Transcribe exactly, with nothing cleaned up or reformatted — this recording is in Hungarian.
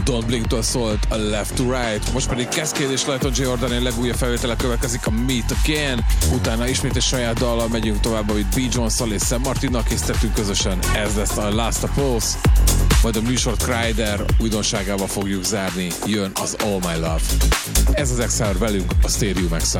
Don't Blink-től szólt a Left to Right, most pedig Cascade és Lighton Jordan legújabb felvétele következik, a Meet Again, utána ismét egy saját dallal megyünk tovább, amit B. Jones-szal és Sam Martinnal készítettünk közösen, ez lesz a Last of Us, majd a műsort Kryder újdonságával fogjuk zárni, jön az All My Love. Ez az Exile velünk a Stereo Max.